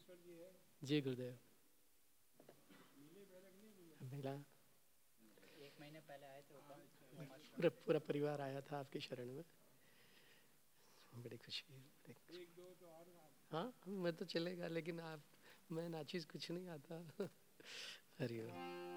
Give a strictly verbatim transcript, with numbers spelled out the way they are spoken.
जी गुरुदेव। मिला, एक महीने पहले आए थे पूरा पूरा परिवार आया था आपके शरण में, बड़ी खुशी है। एक दो तो और, हाँ मैं तो चलेगा, लेकिन आप, मैं नाचीज कुछ नहीं आता। हरिओम।